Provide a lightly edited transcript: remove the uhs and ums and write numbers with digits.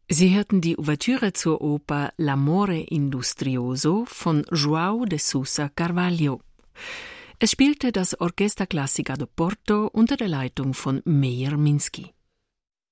Sie hörten die Ouvertüre zur Oper L'amore industrioso von João de Sousa Carvalho. Es spielte das Orchestra Classica de Porto unter der Leitung von Meyer Minsky.